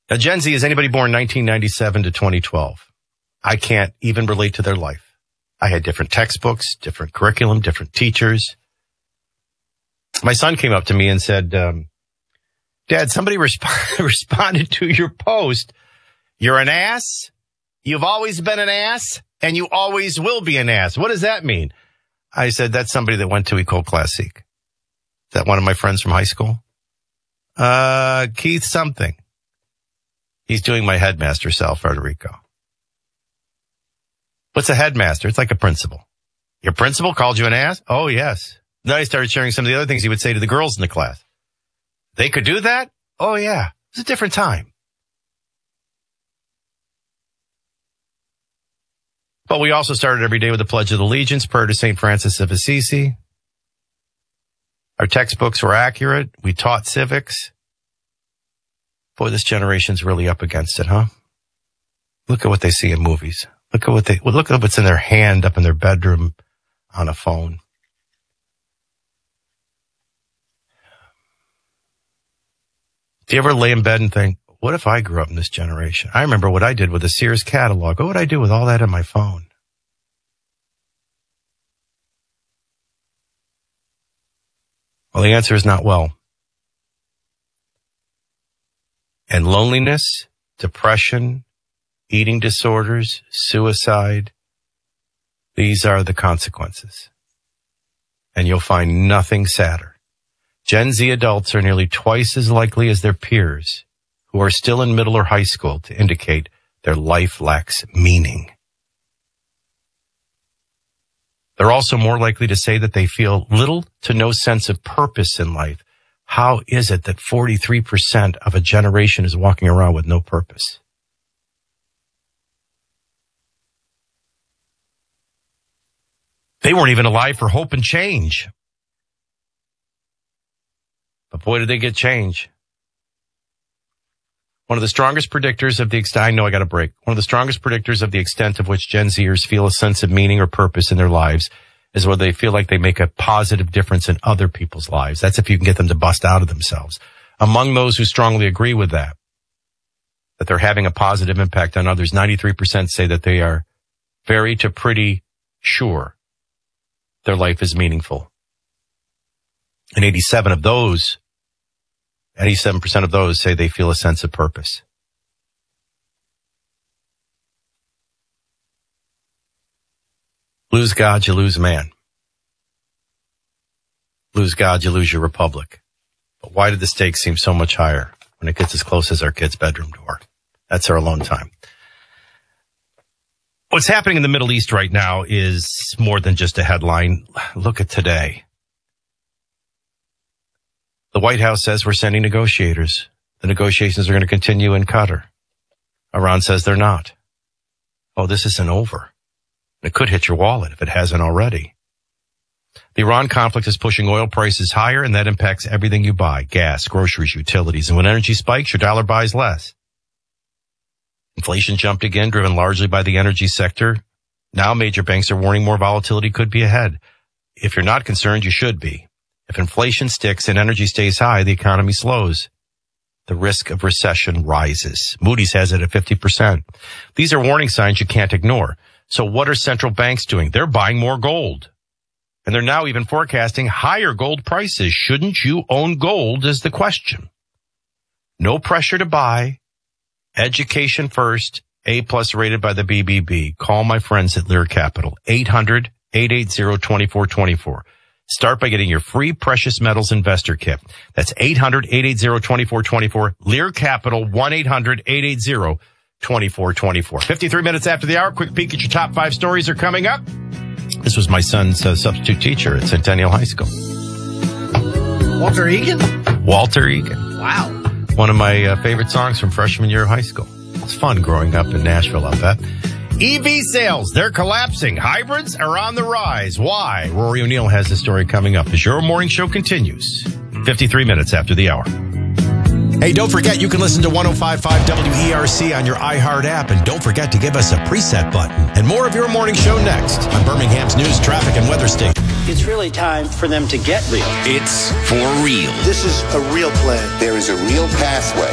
Now, Gen Z is anybody born 1997 to 2012. I can't even relate to their life. I had different textbooks, different curriculum, different teachers. My son came up to me and said, Dad, somebody responded to your post. You're an ass. You've always been an ass, and you always will be an ass. What does that mean? I said, that's somebody that went to Ecole Classique. Is that one of my friends from high school? Keith something. He's doing my headmaster, Sal Federico. What's a headmaster? It's like a principal. Your principal called you an ass? Oh, yes. Then I started sharing some of the other things he would say to the girls in the class. They could do that? Oh, yeah. It was a different time. But we also started every day with the Pledge of Allegiance, prayer to St. Francis of Assisi. Our textbooks were accurate. We taught civics. Boy, this generation's really up against it, huh? Look at what they see in movies. Look at what's in their hand up in their bedroom on a phone. Do you ever lay in bed and think, what if I grew up in this generation? I remember what I did with the Sears catalog. What would I do with all that on my phone? Well, the answer is not well. And loneliness, depression, eating disorders, suicide, these are the consequences. And you'll find nothing sadder. Gen Z adults are nearly twice as likely as their peers who are still in middle or high school to indicate their life lacks meaning. They're also more likely to say that they feel little to no sense of purpose in life. How is it that 43% of a generation is walking around with no purpose? They weren't even alive for hope and change. But boy, did they get change. One of the strongest predictors of the extent, I know I got a break. One of the strongest predictors of the extent of which Gen Zers feel a sense of meaning or purpose in their lives is whether they feel like they make a positive difference in other people's lives. That's if you can get them to bust out of themselves. Among those who strongly agree with that they're having a positive impact on others, 93% say that they are very to pretty sure their life is meaningful. And 87% of those say they feel a sense of purpose. Lose God, you lose man. Lose God, you lose your republic. But why did the stakes seem so much higher when it gets as close as our kid's bedroom door? That's our alone time. What's happening in the Middle East right now is more than just a headline. Look at today. The White House says we're sending negotiators. The negotiations are going to continue in Qatar. Iran says they're not. Oh, this isn't over. It could hit your wallet if it hasn't already. The Iran conflict is pushing oil prices higher, and that impacts everything you buy, gas, groceries, utilities. And when energy spikes, your dollar buys less. Inflation jumped again, driven largely by the energy sector. Now major banks are warning more volatility could be ahead. If you're not concerned, you should be. If inflation sticks and energy stays high, the economy slows. The risk of recession rises. Moody's has it at 50%. These are warning signs you can't ignore. So what are central banks doing? They're buying more gold. And they're now even forecasting higher gold prices. Shouldn't you own gold is the question. No pressure to buy. Education first. A+ rated by the BBB. Call my friends at Lear Capital. 800-880-2424. Start by getting your free precious metals investor kit. That's 800-880-2424. Lear Capital, 1-800-880-2424. 53 minutes after the hour, quick peek at your top 5 stories are coming up. This was my son's substitute teacher at Centennial High School. Walter Egan? Walter Egan. Wow. One of my favorite songs from freshman year of high school. It's fun growing up in Nashville, I'll bet. EV sales, they're collapsing. Hybrids are on the rise. Why? Rory O'Neill has the story coming up as your morning show continues. 53 minutes after the hour. Hey, don't forget you can listen to 105.5 WERC on your iHeart app, and don't forget to give us a preset button. And more of your morning show next on Birmingham's news, traffic, and weather station. It's really time for them to get real. It's for real. This is a real plan. There is a real pathway